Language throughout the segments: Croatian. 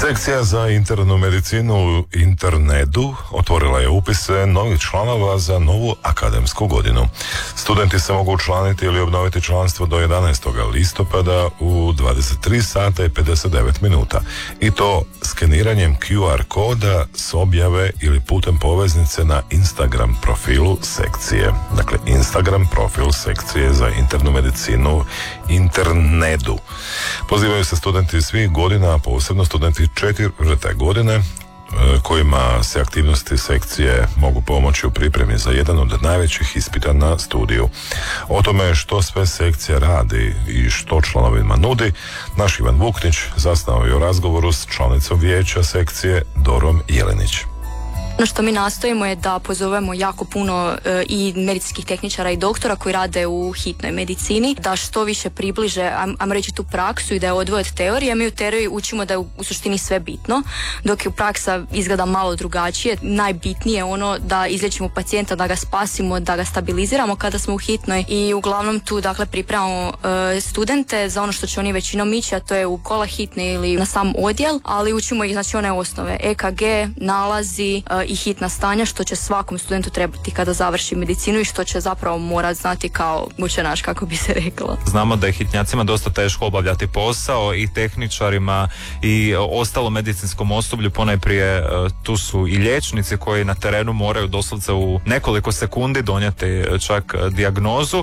Sekcija za internu medicinu u Internedu otvorila je upise novih članova za novu akademsku godinu. Studenti se mogu učlaniti ili obnoviti članstvo do 11. listopada u 23 sata i 59 minuta. I to skeniranjem QR koda s objave ili putem poveznice na Instagram profilu sekcije. Dakle, Instagram profil sekcije za internu medicinu Internedu. Pozivaju se studenti svih godina, posebno studenti 4. godine, kojima se aktivnosti sekcije mogu pomoći u pripremi za jedan od najvećih ispita na studiju. O tome što sve sekcija radi i što članovima nudi, naš Ivan Vuknić zasnovao je u razgovoru s članicom vijeća sekcije Dorom Jelenić. Ono što mi nastojimo je da pozovemo jako puno i medicinskih tehničara i doktora koji rade u hitnoj medicini, da što više približe, ajmo reći, tu praksu i da je odvoje od teorije. Mi u teoriji učimo da je u suštini sve bitno, dok je u praksa izgleda malo drugačije. Najbitnije je ono da izliječimo pacijenta, da ga spasimo, da ga stabiliziramo kada smo u hitnoj i uglavnom tu dakle pripremamo studente za ono što će oni većinom ići, a to je u kola hitne ili na sam odjel, ali učimo ih znači one osnove, EKG, nalazi i hitna stanja, što će svakom studentu trebati kada završi medicinu i što će zapravo morati znati kao učenaš, kako bi se reklo. Znamo da je hitnjacima dosta teško obavljati posao i tehničarima i ostalom medicinskom osoblju, ponajprije tu su i liječnici koji na terenu moraju doslovce u nekoliko sekundi donijeti čak dijagnozu.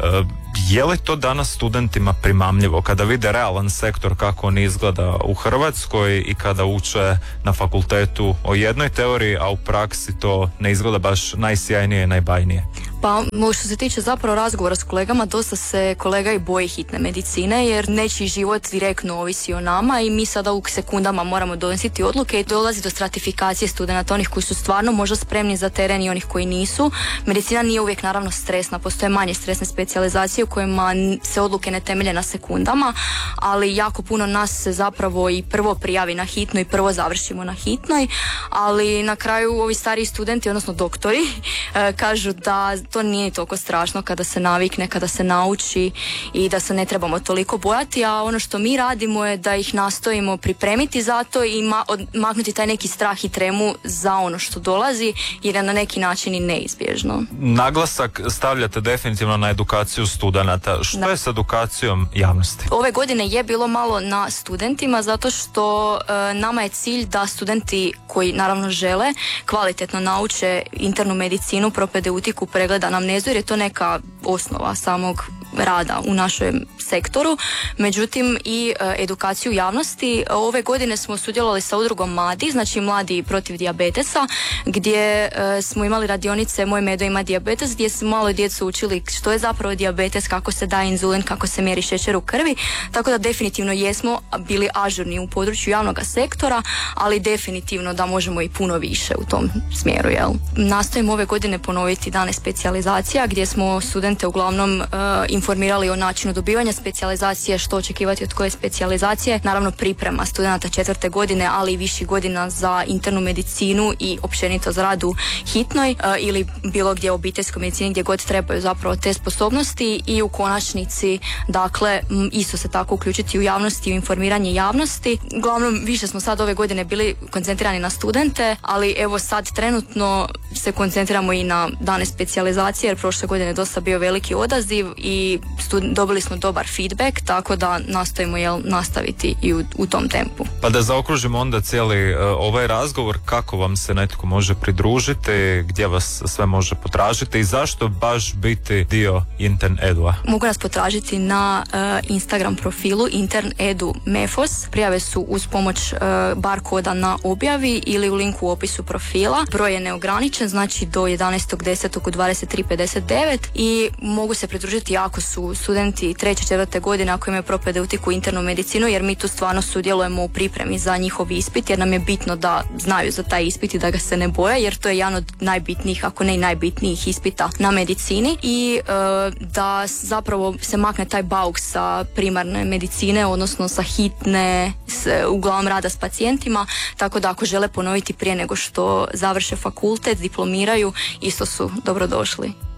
Je li to danas studentima primamljivo kada vide realan sektor kako on izgleda u Hrvatskoj i kada uče na fakultetu o jednoj teoriji, a u praksi to ne izgleda baš najsjajnije i najbajnije? Pa što se tiče zapravo razgovora s kolegama, dosta se kolega i boji hitne medicine jer nečiji život direktno ovisi o nama i mi sada u sekundama moramo donositi odluke i dolazi do stratifikacije studenata, onih koji su stvarno možda spremni za teren i onih koji nisu. Medicina nije uvijek naravno stresna, postoje manje stresne specijalizacije u kojima se odluke ne temelje na sekundama, ali jako puno nas se zapravo i prvo prijavi na hitnoj i prvo završimo na hitnoj, ali na kraju ovi stariji studenti, odnosno doktori, kažu da to nije toliko strašno kada se navikne, kada se nauči i da se ne trebamo toliko bojati, a ono što mi radimo je da ih nastojimo pripremiti za to i maknuti taj neki strah i tremu za ono što dolazi jer je na neki način i neizbježno. Naglasak stavljate definitivno na edukaciju studenata. Što je s edukacijom javnosti? Ove godine je bilo malo na studentima zato što nama je cilj da studenti koji naravno žele kvalitetno nauče internu medicinu, propedeutiku, pregled anamnezu jer je to neka osnova samog rada u našem sektoru. Međutim i edukaciju javnosti. Ove godine smo sudjelovali sa udrugom MADI, znači Mladi protiv dijabetesa, gdje smo imali radionice Moj Medo ima dijabetes, gdje smo malo djecu učili što je zapravo dijabetes, kako se daje inzulin, kako se mjeri šećer u krvi, tako da definitivno jesmo bili ažurni u području javnog sektora, ali definitivno da možemo i puno više u tom smjeru, jel? Nastojimo ove godine ponoviti dane specijalizacija gdje smo studente uglavnom informirali o načinu dobivanja specijalizacije, što očekivati od koje specijalizacije, naravno priprema studenata 4. godine, ali i viših godina za internu medicinu i općenito za rad u hitnoj ili bilo gdje u obiteljskoj medicini, gdje god trebaju zapravo te sposobnosti i u konačnici, dakle, isto se tako uključiti u javnosti, u informiranje javnosti. Uglavnom, više smo sad ove godine bili koncentrirani na studente, ali evo sad trenutno se koncentriramo i na dane specijalizacije, jer prošle godine je dosta bio veliki odaziv i dobili smo dobar feedback, tako da nastojimo nastaviti i u tom tempu. Pa da zaokružimo onda cijeli ovaj razgovor, kako vam se netko može pridružiti, gdje vas sve može potražiti i zašto baš biti dio Internedu-a? Mogu nas potražiti na Instagram profilu Internedu Mefos. Prijave su uz pomoć bar koda na objavi ili u linku u opisu profila. Broj je neograničen, znači do 11.10. u 23.59 i mogu se pridružiti ako su studenti 3. 4. godine, ako imaju propedeutiku internu medicinu, jer mi tu stvarno sudjelujemo u pripremi za njihov ispit, jer nam je bitno da znaju za taj ispit i da ga se ne boje, jer to je jedan od najbitnijih, ako ne i najbitnijih ispita na medicini i da zapravo se makne taj bauk sa primarne medicine, odnosno sa hitne, uglavnom rada s pacijentima, tako da ako žele ponoviti prije nego što završe fakultet, diplomiraju, isto su dobrodošli.